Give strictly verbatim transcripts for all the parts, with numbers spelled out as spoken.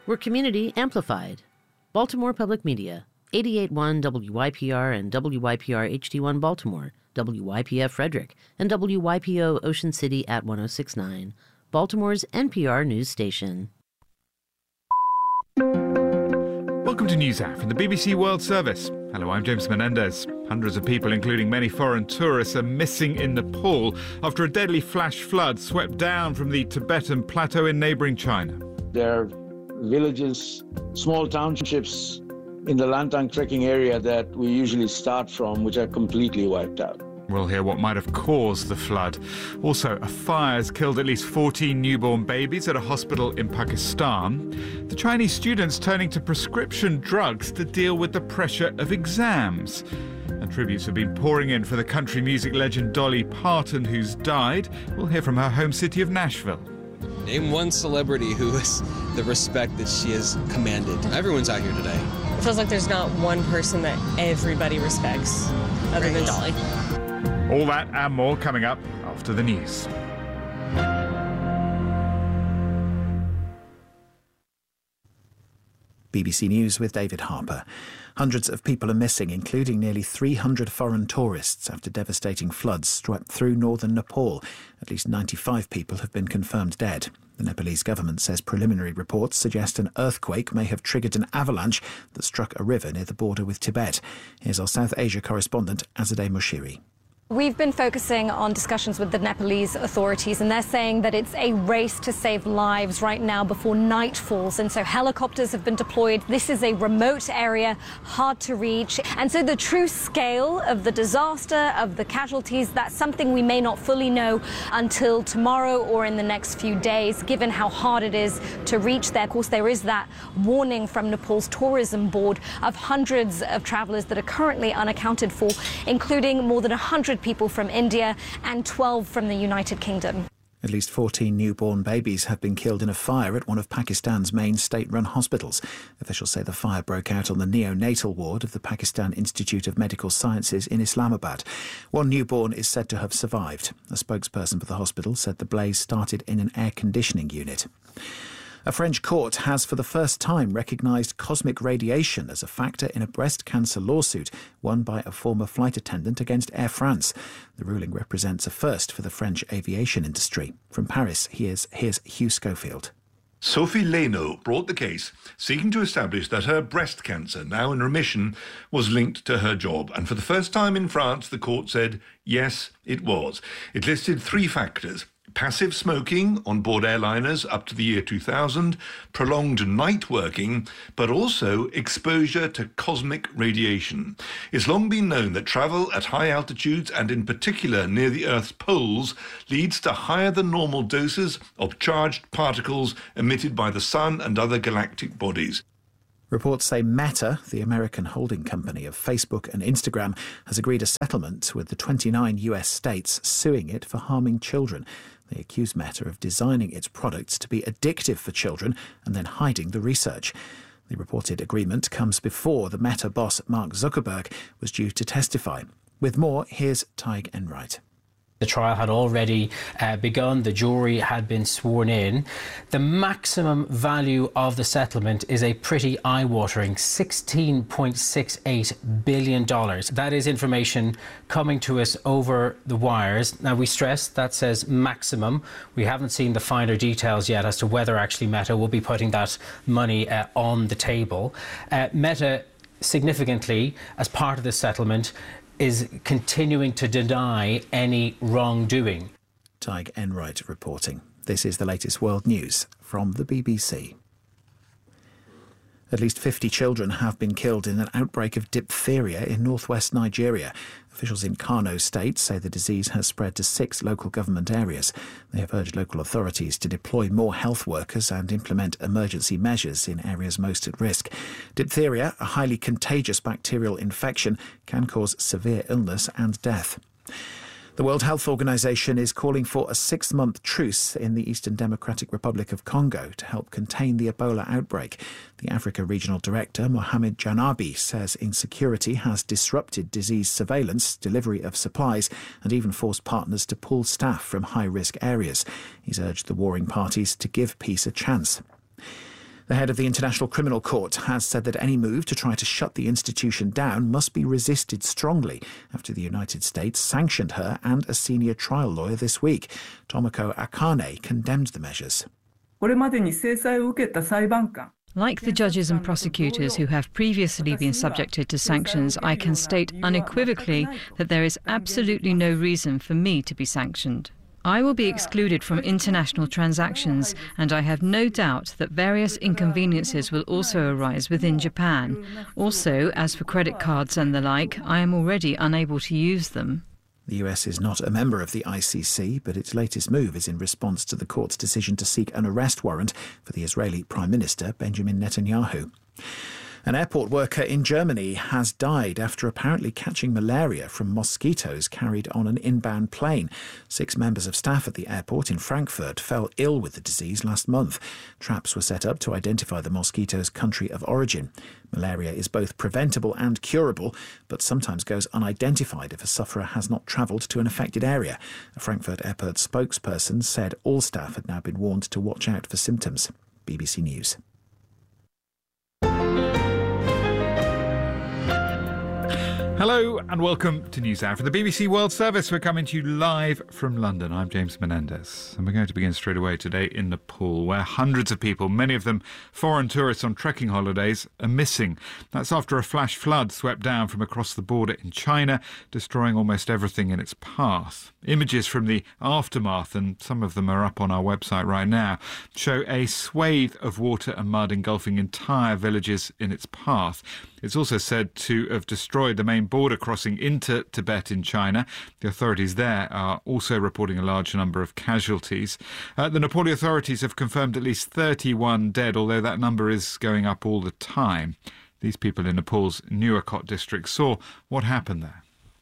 We're community amplified. Baltimore Public Media, eighty-eight point one W Y P R and W Y P R H D one Baltimore, W Y P F Frederick, and W Y P O Ocean City at one oh six point nine, Baltimore's N P R news station. Welcome to NewsHour from the B B C World Service. Hello, I'm James Menendez. Hundreds of people, including many foreign tourists, are missing in Nepal after a deadly flash flood swept down from the Tibetan plateau in neighbouring China. There are villages, small townships in the Lantang trekking area that we usually start from, which are completely wiped out. We'll hear what might have caused the flood. Also, a fire has killed at least fourteen newborn babies at a hospital in Pakistan. The Chinese students turning to prescription drugs to deal with the pressure of exams. And tributes have been pouring in for the country music legend Dolly Parton, who's died. We'll hear from her home city of Nashville. Name one celebrity who has the respect that she has commanded. Everyone's out here today. It feels like there's not one person that everybody respects other than Dolly. All that and more coming up after the news. B B C News with David Harper. Hundreds of people are missing, including nearly three hundred foreign tourists, after devastating floods swept through northern Nepal. At least ninety-five people have been confirmed dead. The Nepalese government says preliminary reports suggest an earthquake may have triggered an avalanche that struck a river near the border with Tibet. Here's our South Asia correspondent, Azadeh Moshiri. We've been focusing on discussions with the Nepalese authorities, and they're saying that it's a race to save lives right now before night falls. And so helicopters have been deployed. This is a remote area, hard to reach. And so the true scale of the disaster, of the casualties, that's something we may not fully know until tomorrow or in the next few days, given how hard it is to reach there. Of course, there is that warning from Nepal's tourism board of hundreds of travelers that are currently unaccounted for, including more than one hundred people from India and twelve from the United Kingdom. At least fourteen newborn babies have been killed in a fire at one of Pakistan's main state-run hospitals. Officials say the fire broke out on the neonatal ward of the Pakistan Institute of Medical Sciences in Islamabad. One newborn is said to have survived. A spokesperson for the hospital said the blaze started in an air conditioning unit. A French court has for the first time recognised cosmic radiation as a factor in a breast cancer lawsuit won by a former flight attendant against Air France. The ruling represents a first for the French aviation industry. From Paris, here's, here's Hugh Schofield. Sophie Leno brought the case, seeking to establish that her breast cancer, now in remission, was linked to her job. And for the first time in France, the court said, yes, it was. It listed three factors: passive smoking on board airliners up to the year two thousand, prolonged night working, but also exposure to cosmic radiation. It's long been known that travel at high altitudes, and in particular near the Earth's poles, leads to higher than normal doses of charged particles emitted by the Sun and other galactic bodies. Reports say Meta, the American holding company of Facebook and Instagram, has agreed a settlement with the twenty-nine U S states suing it for harming children. They accuse Meta of designing its products to be addictive for children and then hiding the research. The reported agreement comes before the Meta boss Mark Zuckerberg was due to testify. With more, here's Tig Enright. The trial had already uh, begun. The jury had been sworn in. The maximum value of the settlement is a pretty eye-watering sixteen point six eight billion dollars. That is information coming to us over the wires. Now, we stress that says maximum. We haven't seen the finer details yet as to whether actually Meta will be putting that money uh, on the table. Uh, Meta, significantly, as part of this settlement, is continuing to deny any wrongdoing. Tig Enright reporting. This is the latest world news from the B B C. At least fifty children have been killed in an outbreak of diphtheria in northwest Nigeria. Officials in Kano State say the disease has spread to six local government areas. They have urged local authorities to deploy more health workers and implement emergency measures in areas most at risk. Diphtheria, a highly contagious bacterial infection, can cause severe illness and death. The World Health Organization is calling for a six-month truce in the Eastern Democratic Republic of Congo to help contain the Ebola outbreak. The Africa Regional Director, Mohamed Janabi, says insecurity has disrupted disease surveillance, delivery of supplies, and even forced partners to pull staff from high-risk areas. He's urged the warring parties to give peace a chance. The head of the International Criminal Court has said that any move to try to shut the institution down must be resisted strongly after the United States sanctioned her and a senior trial lawyer this week. Tomoko Akane condemned the measures. Like the judges and prosecutors who have previously been subjected to sanctions, I can state unequivocally that there is absolutely no reason for me to be sanctioned. I will be excluded from international transactions, and I have no doubt that various inconveniences will also arise within Japan. Also, as for credit cards and the like, I am already unable to use them. The U S is not a member of the I C C, but its latest move is in response to the court's decision to seek an arrest warrant for the Israeli Prime Minister Benjamin Netanyahu. An airport worker in Germany has died after apparently catching malaria from mosquitoes carried on an inbound plane. Six members of staff at the airport in Frankfurt fell ill with the disease last month. Traps were set up to identify the mosquito's country of origin. Malaria is both preventable and curable, but sometimes goes unidentified if a sufferer has not travelled to an affected area. A Frankfurt Airport spokesperson said all staff had now been warned to watch out for symptoms. B B C News. Hello and welcome to NewsHour. From the B B C World Service, we're coming to you live from London. I'm James Menendez, and we're going to begin straight away today in Nepal, where hundreds of people, many of them foreign tourists on trekking holidays, are missing. That's after a flash flood swept down from across the border in China, destroying almost everything in its path. Images from the aftermath, and some of them are up on our website right now, show a swathe of water and mud engulfing entire villages in its path. It's also said to have destroyed the main border crossing into Tibet in China. The authorities there are also reporting a large number of casualties. Uh, the Nepali authorities have confirmed at least thirty-one dead, although that number is going up all the time. These people in Nepal's Nuwakot district saw what happened there.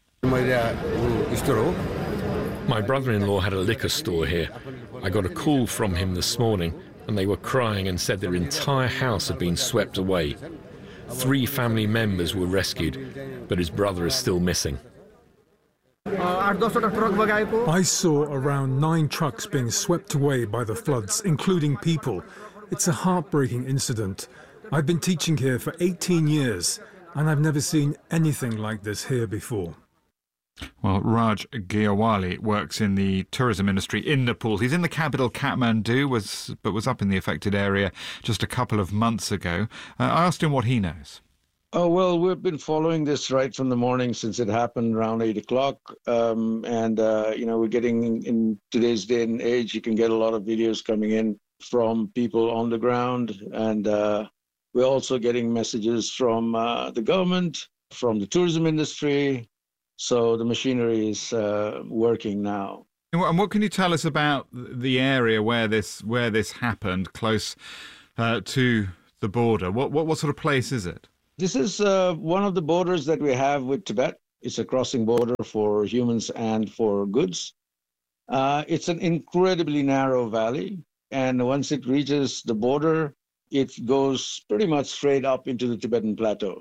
My brother-in-law had a liquor store here. I got a call from him this morning, and they were crying and said their entire house had been swept away. Three family members were rescued, but his brother is still missing. I saw around nine trucks being swept away by the floods, including people. It's a heartbreaking incident. I've been teaching here for eighteen years, and I've never seen anything like this here before. Well, Raj Giawali works in the tourism industry in Nepal. He's in the capital, Kathmandu, was, but was up in the affected area just a couple of months ago. Uh, I asked him what he knows. Oh, well, we've been following this right from the morning since it happened around eight o'clock. Um, and, uh, you know, we're getting, in today's day and age, you can get a lot of videos coming in from people on the ground. And uh, we're also getting messages from uh, the government, from the tourism industry. So the machinery is uh, working now. And what can you tell us about the area where this where this happened, close uh, to the border? What, what what sort of place is it? This is uh, one of the borders that we have with Tibet. It's a crossing border for humans and for goods. Uh, it's an incredibly narrow valley, and once it reaches the border, it goes pretty much straight up into the Tibetan plateau.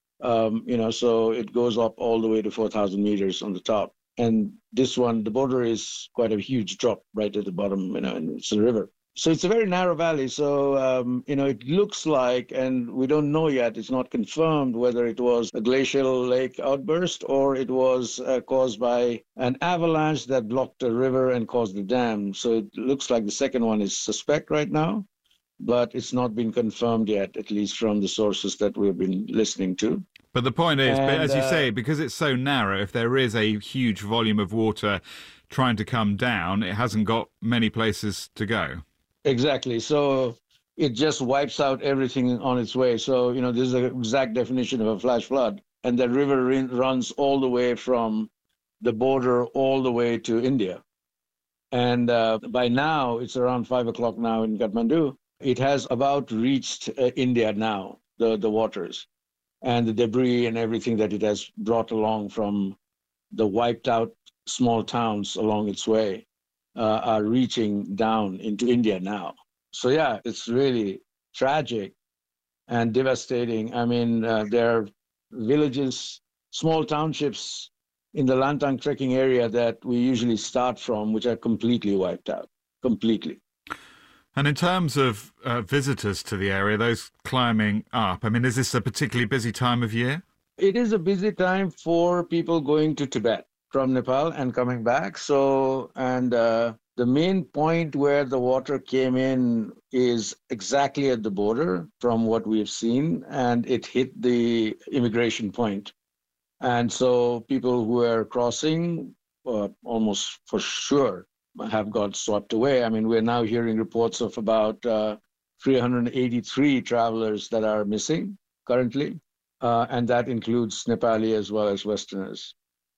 Um, you know, so it goes up all the way to four thousand meters on the top. And this one, the border is quite a huge drop right at the bottom, you know, and it's a river. So it's a very narrow valley. So, um, you know, it looks like, and we don't know yet, it's not confirmed whether it was a glacial lake outburst or it was uh, caused by an avalanche that blocked a river and caused the dam. So it looks like the second one is suspect right now, but it's not been confirmed yet, at least from the sources that we've been listening to. But the point is, and, as you uh, say, because it's so narrow, if there is a huge volume of water trying to come down, it hasn't got many places to go. Exactly. So it just wipes out everything on its way. So, you know, this is the exact definition of a flash flood. And the river runs all the way from the border all the way to India. And uh, by now, it's around five o'clock now in Kathmandu. It has about reached uh, India now, the, the waters, and the debris and everything that it has brought along from the wiped out small towns along its way uh, are reaching down into India now. So, yeah, it's really tragic and devastating. I mean, uh, there are villages, small townships in the Lantang trekking area that we usually start from, which are completely wiped out, completely. And in terms of uh, visitors to the area, those climbing up, I mean, is this a particularly busy time of year? It is a busy time for people going to Tibet from Nepal and coming back. So, and uh, the main point where the water came in is exactly at the border from what we've seen, and it hit the immigration point. And so people who are crossing uh, almost for sure have got swept away. I mean, we're now hearing reports of about uh, three hundred eighty-three travelers that are missing currently, uh, and that includes Nepali as well as Westerners.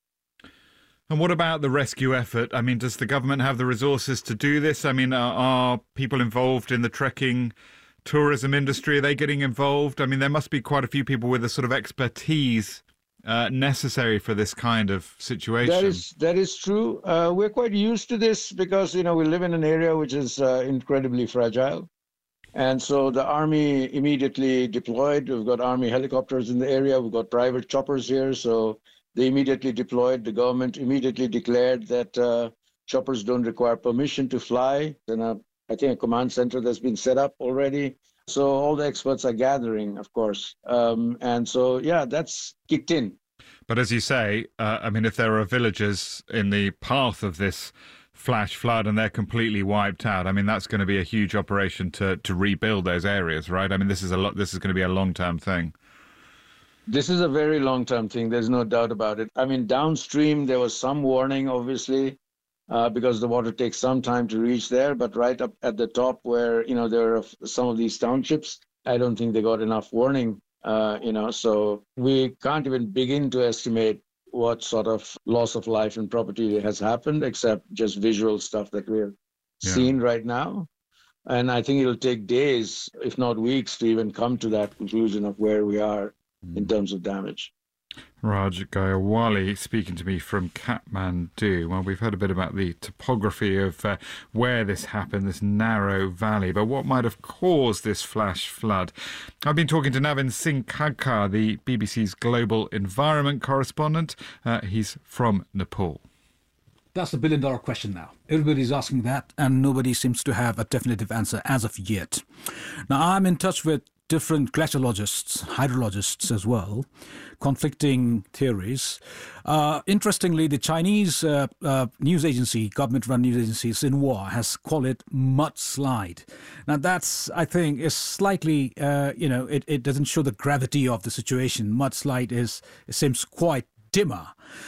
And what about the rescue effort? I mean, does the government have the resources to do this? I mean, are, are people involved in the trekking tourism industry? Are they getting involved? I mean, there must be quite a few people with the sort of expertise uh, necessary for this kind of situation. That is that is true. Uh, we're quite used to this because, you know, we live in an area which is uh, incredibly fragile. And so the army immediately deployed. We've got army helicopters in the area. We've got private choppers here. So they immediately deployed. The government immediately declared that uh, choppers don't require permission to fly. Then uh, I think a command center that's been set up already. So all the experts are gathering, of course. Um, and so, yeah, that's kicked in. But as you say, uh, I mean, if there are villages in the path of this flash flood and they're completely wiped out, I mean, that's going to be a huge operation to, to rebuild those areas, right? I mean, this is a lot. This is going to be a long-term thing. This is a very long-term thing. There's no doubt about it. I mean, downstream, there was some warning, obviously, uh, because the water takes some time to reach there. But right up at the top where, you know, there are some of these townships, I don't think they got enough warning, uh, you know, so we can't even begin to estimate what sort of loss of life and property has happened, except just visual stuff that we're yeah. seeing right now. And I think it'll take days, if not weeks, to even come to that conclusion of where we are in terms of damage. Raj Gayawali speaking to me from Kathmandu. Well, we've heard a bit about the topography of uh, where this happened, this narrow valley, but what might have caused this flash flood? I've been talking to Navin Singh Khadka, the B B C's global environment correspondent. Uh, he's from Nepal. That's the billion dollar question now. Everybody's asking that, and nobody seems to have a definitive answer as of yet. Now, I'm in touch with different glaciologists, hydrologists as well, conflicting theories. Uh, interestingly, the Chinese uh, uh, news agency, government-run news agency, Xinhua, has called it mudslide. Now, that's, I think, is slightly, uh, you know, it, it doesn't show the gravity of the situation. Mudslide is, it seems quite dimmer.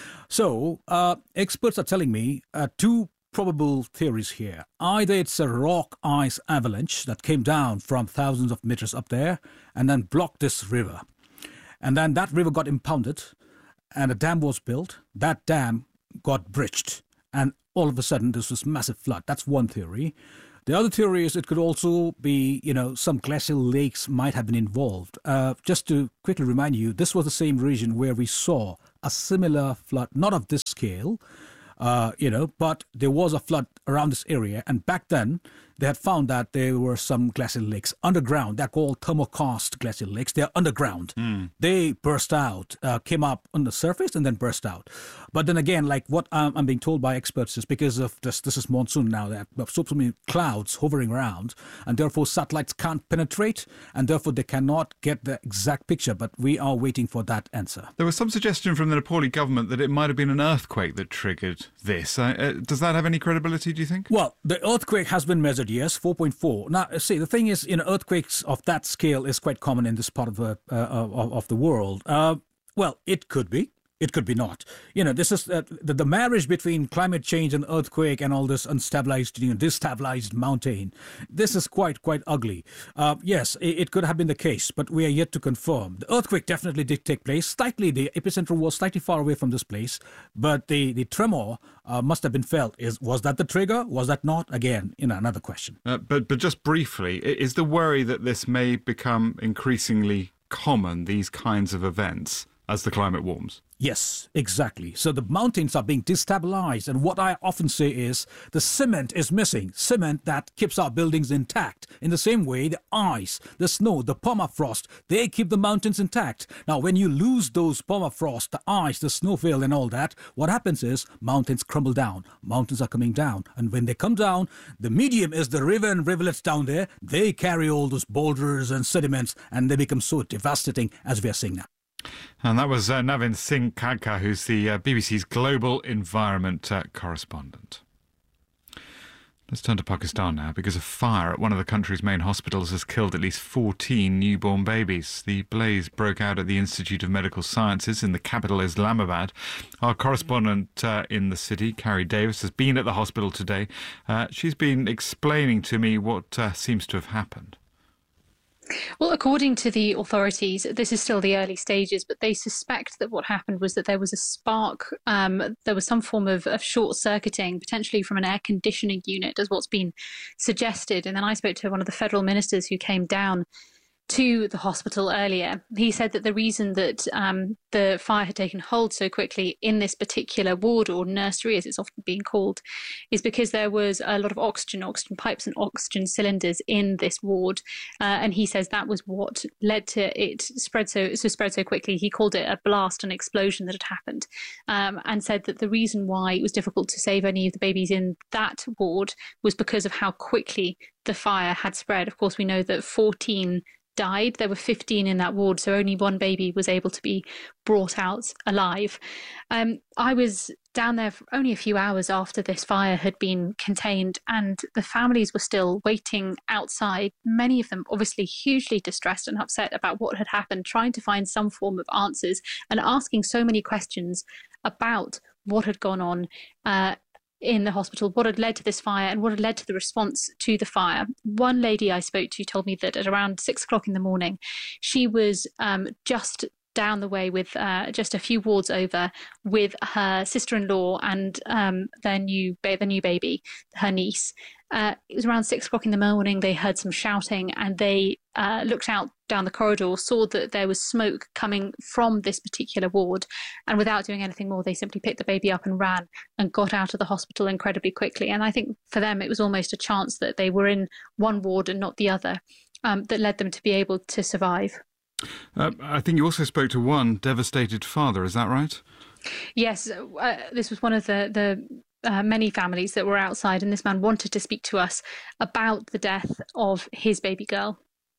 So, uh, experts are telling me uh, two probable theories here. Either it's a rock ice avalanche that came down from thousands of meters up there and then blocked this river. And then that river got impounded and a dam was built. That dam got breached and all of a sudden this was massive flood. That's one theory. The other theory is it could also be, you know, some glacial lakes might have been involved. Uh, just to quickly remind you, this was the same region where we saw a similar flood, not of this scale, Uh, you know, but there was a flood around this area. And back then, they had found that there were some glacial lakes underground. They're called thermokarst glacial lakes. They're underground. Mm. They burst out, uh, came up on the surface and then burst out. But then again, like what I'm, I'm being told by experts is because of this, this is monsoon now, there are so many clouds hovering around, and therefore satellites can't penetrate, and therefore they cannot get the exact picture. But we are waiting for that answer. There was some suggestion from the Nepali government that it might have been an earthquake that triggered this. Uh, does that have any credibility, do you think? Well, the earthquake has been measured, yes, four point four. Now, see, the thing is, you know, earthquakes of that scale is quite common in this part of the uh, of, of the world. Uh, well, it could be. It could be not. You know, this is uh, the, the marriage between climate change and earthquake and all this unstabilized, you know, destabilized mountain. This is quite, quite ugly. Uh, yes, it, it could have been the case, but we are yet to confirm. The earthquake definitely did take place. Slightly, the epicenter was slightly far away from this place, but the, the tremor uh, must have been felt. Is Was that the trigger? Was that not? Again, you know, another question. Uh, but, but just briefly, is the worry that this may become increasingly common, these kinds of events, as the climate warms? Yes, exactly. So the mountains are being destabilized. And what I often say is the cement is missing. Cement that keeps our buildings intact. In the same way, the ice, the snow, the permafrost, they keep the mountains intact. Now, when you lose those permafrost, the ice, the snowfield and all that, what happens is mountains crumble down. Mountains are coming down. And when they come down, the medium is the river and rivulets down there. They carry all those boulders and sediments and they become so devastating as we are seeing now. And that was uh, Navin Singh Khadka, who's the uh, B B C's global environment uh, correspondent. Let's turn to Pakistan now, because a fire at one of the country's main hospitals has killed at least fourteen newborn babies. The blaze broke out at the Institute of Medical Sciences in the capital, Islamabad. Our correspondent uh, in the city, Carrie Davis, has been at the hospital today. Uh, she's been explaining to me what uh, seems to have happened. Well, according to the authorities, this is still the early stages, but they suspect that what happened was that there was a spark, um, there was some form of, of short-circuiting, potentially from an air conditioning unit, as what's been suggested. And then I spoke to one of the federal ministers who came down to the hospital earlier. He said that the reason that um, the fire had taken hold so quickly in this particular ward, or nursery as it's often being called, is because there was a lot of oxygen, oxygen pipes and oxygen cylinders in this ward. Uh, and he says that was what led to it spread so, so spread so quickly. He called it a blast, an explosion that had happened, um, and said that the reason why it was difficult to save any of the babies in that ward was because of how quickly the fire had spread. Of course, we know that fourteen died. There were fifteen in that ward, so only one baby was able to be brought out alive. Um, I was down there for only a few hours after this fire had been contained, and the families were still waiting outside, many of them obviously hugely distressed and upset about what had happened, trying to find some form of answers and asking so many questions about what had gone on uh, in the hospital, what had led to this fire and what had led to the response to the fire. One lady I spoke to told me that at around six o'clock in the morning, she was um, just down the way with uh, just a few wards over with her sister-in-law and um, their new ba- their new baby, her niece. Uh, it was around six o'clock in the morning. They heard some shouting and they uh, looked out down the corridor, saw that there was smoke coming from this particular ward. And without doing anything more, they simply picked the baby up and ran and got out of the hospital incredibly quickly. And I think for them, it was almost a chance that they were in one ward and not the other um, that led them to be able to survive. Uh, I think you also spoke to one devastated father, is that right? Yes, uh, this was one of the, the uh, many families that were outside, and this man wanted to speak to us about the death of his baby girl.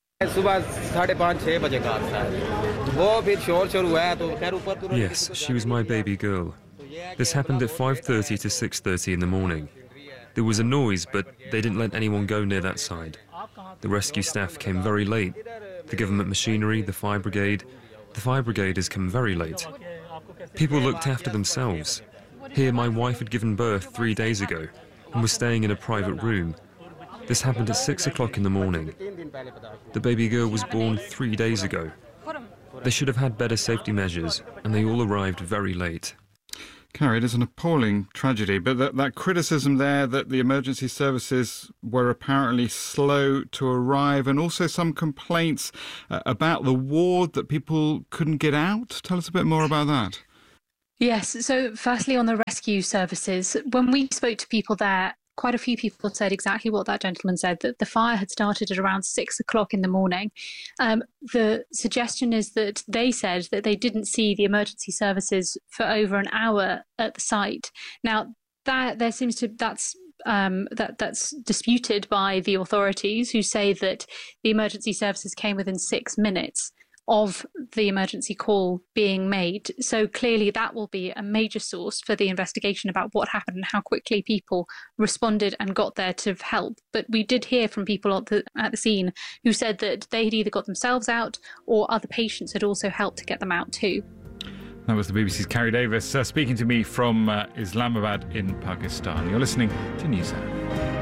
Yes, she was my baby girl. This happened at five thirty to six thirty in the morning. There was a noise, but they didn't let anyone go near that side. The rescue staff came very late. The government machinery, the fire brigade. The fire brigade has come very late. People looked after themselves. Here, my wife had given birth three days ago and was staying in a private room. This happened at six o'clock in the morning. The baby girl was born three days ago. They should have had better safety measures, and they all arrived very late. Carrie, it is an appalling tragedy, but that, that criticism there that the emergency services were apparently slow to arrive, and also some complaints uh, about the ward that people couldn't get out. Tell us a bit more about that. Yes, so firstly on the rescue services, when we spoke to people there, quite a few people said exactly what that gentleman said, that the fire had started at around six o'clock in the morning. Um, the suggestion is that they said that they didn't see the emergency services for over an hour at the site. Now, that there seems to that's um, that that's disputed by the authorities, who say that the emergency services came within six minutes of the emergency call being made. So clearly that will be a major source for the investigation about what happened and how quickly people responded and got there to help. But we did hear from people at the, at the scene who said that they had either got themselves out or other patients had also helped to get them out too. That was the B B C's Carrie Davis uh, speaking to me from uh, Islamabad in Pakistan. You're listening to NewsHour.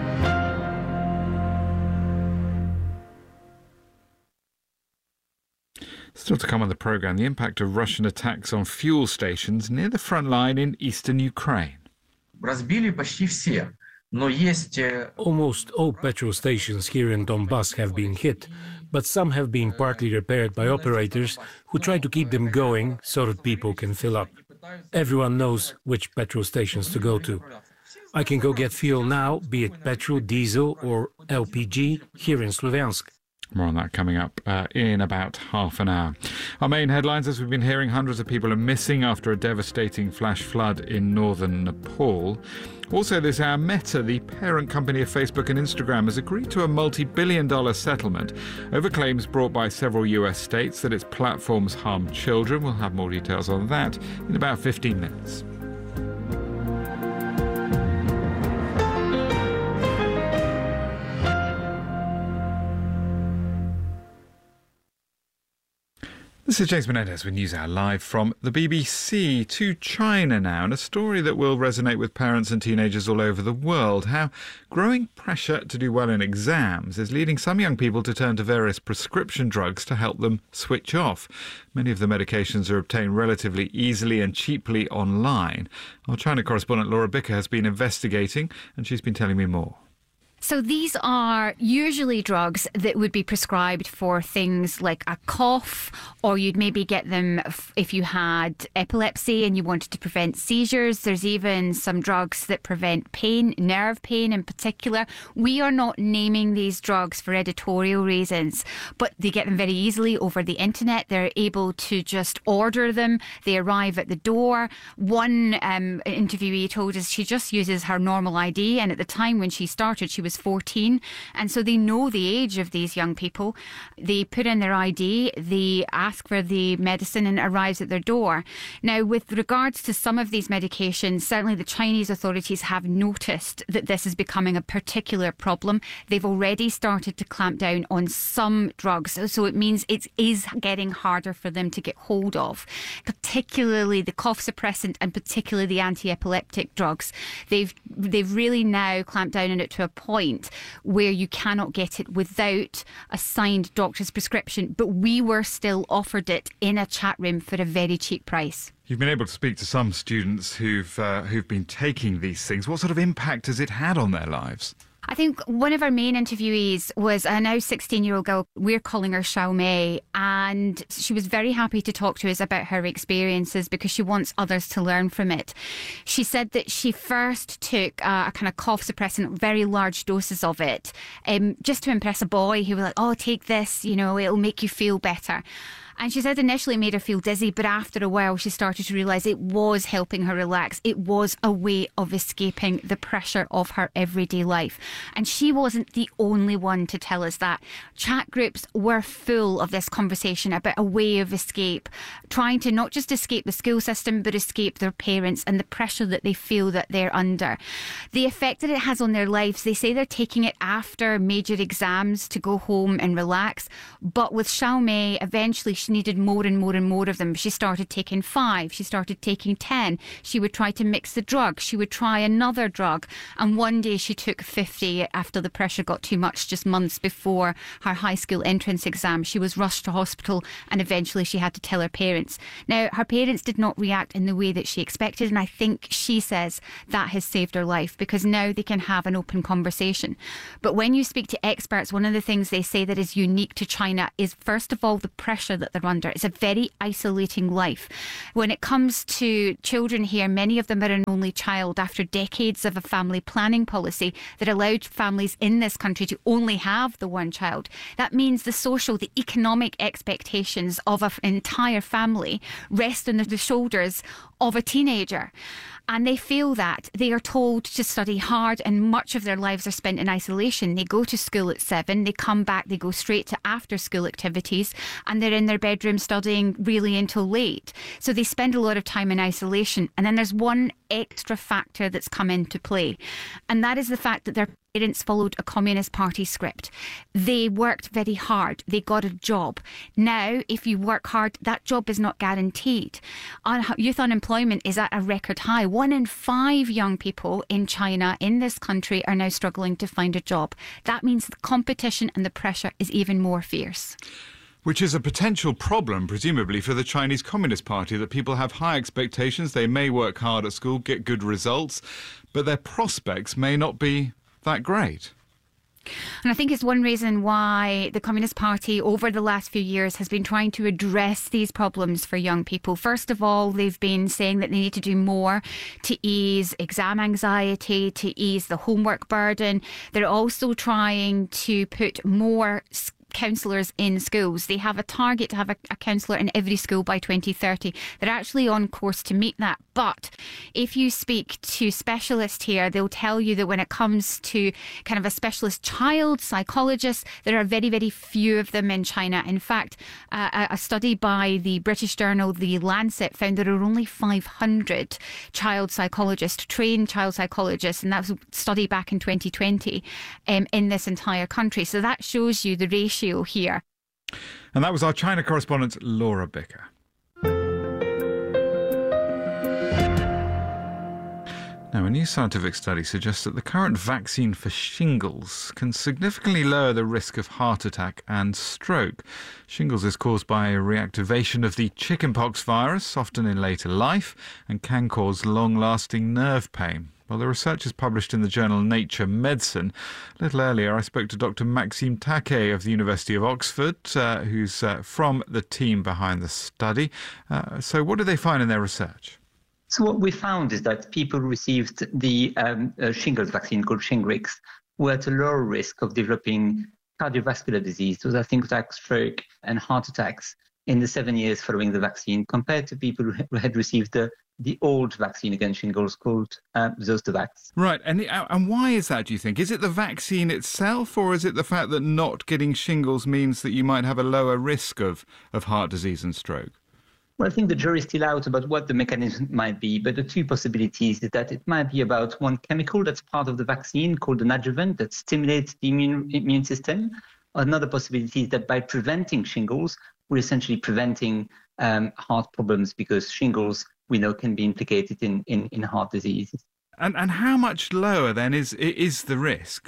Still to come on the programme, the impact of Russian attacks on fuel stations near the front line in eastern Ukraine. Almost all petrol stations here in Donbass have been hit, but some have been partly repaired by operators who try to keep them going so that people can fill up. Everyone knows which petrol stations to go to. I can go get fuel now, be it petrol, diesel or L P G, here in Sloviansk. More on that coming up uh, in about half an hour. Our main headlines, as we've been hearing, hundreds of people are missing after a devastating flash flood in northern Nepal. Also this hour, Meta, the parent company of Facebook and Instagram, has agreed to a multi-billion dollar settlement over claims brought by several U S states that its platforms harm children. We'll have more details on that in about fifteen minutes. This is James Menendez with NewsHour live from the B B C. To China now, and a story that will resonate with parents and teenagers all over the world. How growing pressure to do well in exams is leading some young people to turn to various prescription drugs to help them switch off. Many of the medications are obtained relatively easily and cheaply online. Our China correspondent Laura Bicker has been investigating, and she's been telling me more. So these are usually drugs that would be prescribed for things like a cough, or you'd maybe get them if you had epilepsy and you wanted to prevent seizures. There's even some drugs that prevent pain, nerve pain in particular. We are not naming these drugs for editorial reasons, but they get them very easily over the internet. They're able to just order them. They arrive at the door. One um, interviewee told us she just uses her normal I D, and at the time when she started, she was fourteen, and so they know the age of these young people. They put in their I D, they ask for the medicine, and it arrives at their door. Now, with regards to some of these medications, certainly the Chinese authorities have noticed that this is becoming a particular problem. They've already started to clamp down on some drugs, so it means it is getting harder for them to get hold of, particularly the cough suppressant and particularly the anti-epileptic drugs. They've they've really now clamped down on it to a point where you cannot get it without a signed doctor's prescription, but we were still offered it in a chat room for a very cheap price. You've been able to speak to some students who've uh, who've been taking these things. What sort of impact has it had on their lives? I think one of our main interviewees was a now sixteen-year-old girl. We're calling her Xiao Mei, and she was very happy to talk to us about her experiences because she wants others to learn from it. She said that she first took a, a kind of cough suppressant, very large doses of it, um, just to impress a boy who was like, oh, take this, you know, it'll make you feel better. And she said initially it made her feel dizzy, but after a while she started to realise it was helping her relax. It was a way of escaping the pressure of her everyday life. And she wasn't the only one to tell us that. Chat groups were full of this conversation about a way of escape, trying to not just escape the school system, but escape their parents and the pressure that they feel that they're under. The effect that it has on their lives, they say they're taking it after major exams to go home and relax. But with Xiao Mei, eventually she needed more and more and more of them. She started taking five. She started taking ten. She would try to mix the drug. She would try another drug. And one day she took fifty after the pressure got too much, just months before her high school entrance exam. She was rushed to hospital and eventually she had to tell her parents. Now, her parents did not react in the way that she expected, and I think she says that has saved her life because now they can have an open conversation. But when you speak to experts, one of the things they say that is unique to China is, first of all, the pressure that they're under. It's a very isolating life. When it comes to children here, many of them are an only child after decades of a family planning policy that allowed families in this country to only have the one child. That means the social, the economic expectations of an entire family rest on the shoulders of a teenager. And they feel that they are told to study hard, and much of their lives are spent in isolation. They go to school at seven, they come back, they go straight to after school activities, and they're in their bedroom studying really until late. So they spend a lot of time in isolation. And then there's one extra factor that's come into play, and that is the fact that their parents followed a Communist Party script. They worked very hard. They got a job. Now, if you work hard, that job is not guaranteed. Youth unemployment is at a record high. One in five young people in China, in this country, are now struggling to find a job. That means the competition and the pressure is even more fierce. Which is a potential problem, presumably, for the Chinese Communist Party, that people have high expectations. They may work hard at school, get good results, but their prospects may not be that great. And I think it's one reason why the Communist Party over the last few years has been trying to address these problems for young people. First of all, they've been saying that they need to do more to ease exam anxiety, to ease the homework burden. They're also trying to put more counsellors in schools. They have a target to have a, a counsellor in every school by twenty thirty. They're actually on course to meet that. But if you speak to specialists here, they'll tell you that when it comes to kind of a specialist child psychologist, there are very, very few of them in China. In fact, uh, a study by the British journal The Lancet found there are only five hundred child psychologists, trained child psychologists, and that was a study back in twenty twenty um, in this entire country. So that shows you the ratio here. And that was our China correspondent, Laura Bicker. Now, a new scientific study suggests that the current vaccine for shingles can significantly lower the risk of heart attack and stroke. Shingles is caused by a reactivation of the chickenpox virus, often in later life, and can cause long-lasting nerve pain. Well, the research is published in the journal Nature Medicine. A little earlier, I spoke to Doctor Maxime Taquet of the University of Oxford, uh, who's uh, from the team behind the study. Uh, so what did they find in their research? So what we found is that people who received the um, uh, shingles vaccine called Shingrix were at a lower risk of developing cardiovascular disease, so that things like stroke and heart attacks, in the seven years following the vaccine, compared to people who had received the the old vaccine against shingles called uh, Zostavax. Right, and and why is that, do you think? Is it the vaccine itself, or is it the fact that not getting shingles means that you might have a lower risk of, of heart disease and stroke? Well, I think the jury's still out about what the mechanism might be, but the two possibilities is that it might be about one chemical that's part of the vaccine called an adjuvant that stimulates the immune, immune system. Another possibility is that by preventing shingles, we're essentially preventing um, heart problems, because shingles, we know, can be implicated in, in, in heart disease. And and how much lower then is is the risk?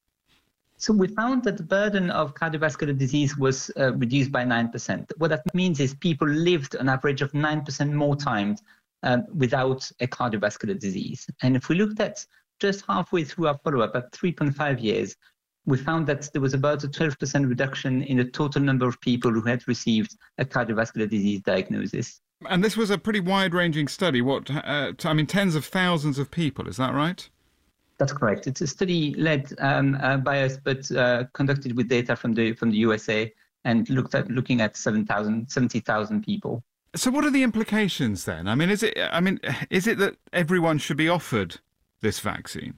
So we found that the burden of cardiovascular disease was uh, reduced by nine percent. What that means is people lived an average of nine percent more time um, without a cardiovascular disease. And if we looked at just halfway through our follow-up at three point five years, we found that there was about a twelve percent reduction in the total number of people who had received a cardiovascular disease diagnosis. And this was a pretty wide-ranging study. What, uh, I mean, tens of thousands of people, is that right? That's correct. It's a study led um, uh, by us, but uh, conducted with data from the from the U S A, and looked at looking at seven thousand, seventy thousand people. So, what are the implications then? I mean, is it? I mean, is it that everyone should be offered this vaccine?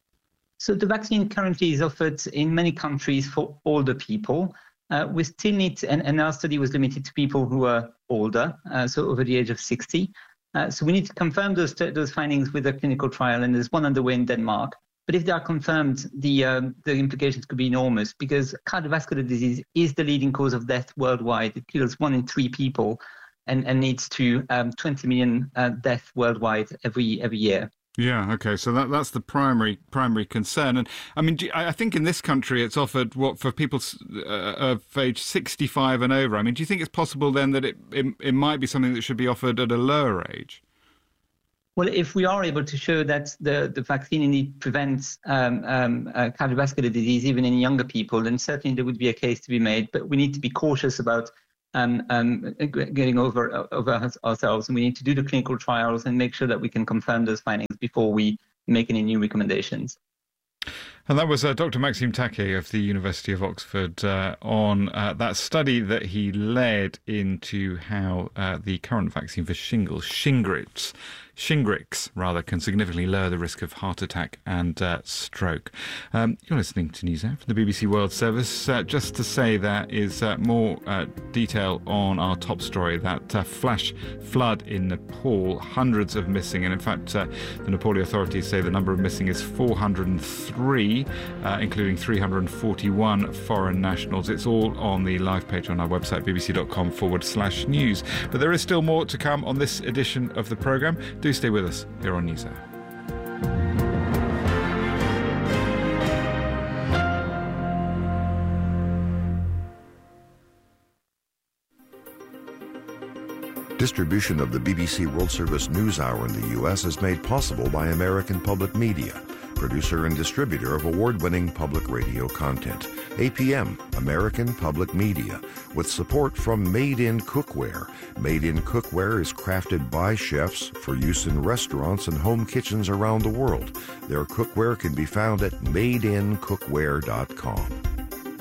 So, the vaccine currently is offered in many countries for older people. Uh, we still need, and, and our study was limited to people who are older, uh, so over the age of sixty. Uh, so we need to confirm those those findings with a clinical trial, and there's one underway in Denmark. But if they are confirmed, the um, the implications could be enormous, because cardiovascular disease is the leading cause of death worldwide. It kills one in three people, and, and leads to um, twenty million uh, deaths worldwide every every year. Yeah, okay, so that that's the primary primary concern. And I mean, do you, I think in this country it's offered what for people uh, of age sixty-five and over. I mean, do you think it's possible then that it, it it might be something that should be offered at a lower age? Well, if we are able to show that the, the vaccine indeed prevents um, um, uh, cardiovascular disease even in younger people, then certainly there would be a case to be made. But we need to be cautious about Um, um, getting over over ourselves, and we need to do the clinical trials and make sure that we can confirm those findings before we make any new recommendations. And that was uh, Doctor Maxime Taquet of the University of Oxford uh, on uh, that study that he led into how uh, the current vaccine for shingles, Shingrix, Shingrix rather, can significantly lower the risk of heart attack and uh, stroke. Um, you're listening to News Hour from the B B C World Service. Uh, just to say, there is uh, more uh, detail on our top story, that uh, flash flood in Nepal, hundreds of missing, and in fact uh, the Nepali authorities say the number of missing is four hundred three, uh, including three hundred forty-one foreign nationals. It's all on the live page on our website, bbc.com forward slash news. But there is still more to come on this edition of the programme. Do stay with us here on News Hour. Distribution of the B B C World Service News Hour in the U S is made possible by American Public Media. producer and distributor of award-winning public radio content. A P M, American Public Media, with support from Made in Cookware. Made in Cookware is crafted by chefs for use in restaurants and home kitchens around the world. Their cookware can be found at made in cookware dot com.